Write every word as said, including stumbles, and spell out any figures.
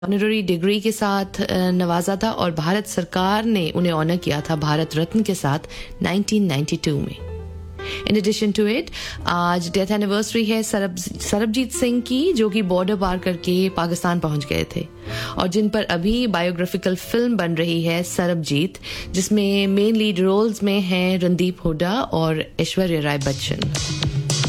Honorary degree के साथ नवाजा था और भारत सरकार ने उन्हें ऑनर किया था भारत रत्न के साथ नाइनटीन नाइंटी टू में. इन एडिशन टू इट आज डेथ एनिवर्सरी है सरब सरबजीत सिंह की, जो कि बॉर्डर पार करके पाकिस्तान पहुंच गए थे और जिन पर अभी बायोग्राफिकल फिल्म बन रही है सरबजीत, जिसमें मेन लीड रोल्स में हैं रणदीप हुड्डा और ऐश्वर्या राय बच्चन.